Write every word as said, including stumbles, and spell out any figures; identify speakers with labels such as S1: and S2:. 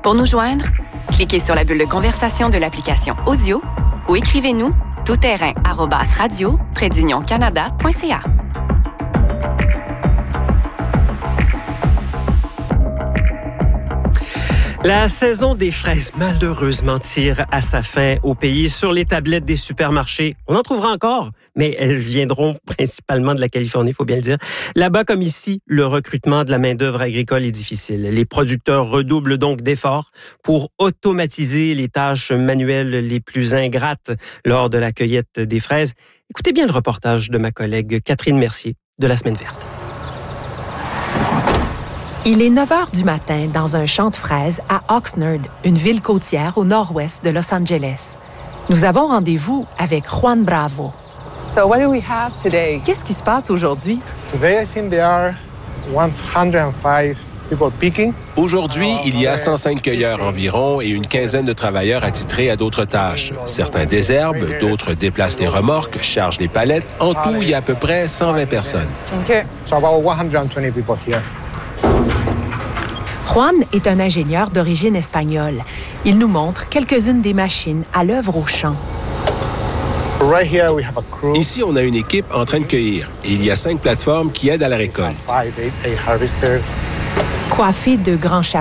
S1: Pour nous joindre, cliquez sur la bulle de conversation de l'application Audio ou écrivez-nous tout-terrain arobase radio trait d'union canada point c a.
S2: La saison des fraises, malheureusement, tire à sa fin au pays. Sur les tablettes des supermarchés, on en trouvera encore, mais elles viendront principalement de la Californie, il faut bien le dire. Là-bas, comme ici, le recrutement de la main-d'œuvre agricole est difficile. Les producteurs redoublent donc d'efforts pour automatiser les tâches manuelles les plus ingrates lors de la cueillette des fraises. Écoutez bien le reportage de ma collègue Catherine Mercier de La Semaine verte.
S3: Il est neuf heures du matin dans un champ de fraises à Oxnard, une ville côtière au nord-ouest de Los Angeles. Nous avons rendez-vous avec Juan Bravo.
S4: So what do we have today?
S3: Qu'est-ce qui se passe aujourd'hui?
S5: Today, I think there are one hundred five people picking.
S6: Aujourd'hui, il y a cent cinq cueilleurs environ et une quinzaine de travailleurs attitrés à d'autres tâches. Certains désherbent, d'autres déplacent les remorques, chargent les palettes. En tout, il y a à peu près cent vingt personnes.
S4: Okay.
S5: So about one hundred twenty people here.
S3: Juan est un ingénieur d'origine espagnole. Il nous montre quelques-unes des machines à l'œuvre au champ.
S5: Right here we have a crew.
S6: Ici, on a une équipe en train de cueillir et il y a cinq plateformes qui aident à la récolte.
S5: Five, eight, eight harvesters.
S3: Coiffés de grands chapeaux.